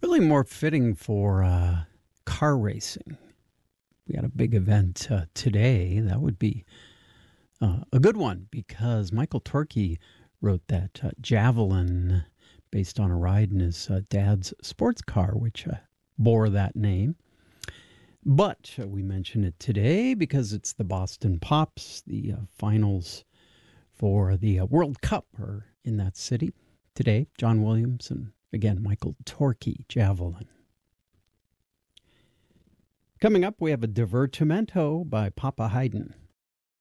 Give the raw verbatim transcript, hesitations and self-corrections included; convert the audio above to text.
really more fitting for uh, car racing. We had a big event uh, today. That would be uh, a good one because Michael Torkey wrote that uh, Javelin based on a ride in his uh, dad's sports car, which uh, bore that name. But uh, we mention it today because it's the Boston Pops. The uh, finals for the uh, World Cup are in that city today. John Williams and, again, Michael Torkey, Javelin. Coming up, we have a Divertimento by Papa Haydn.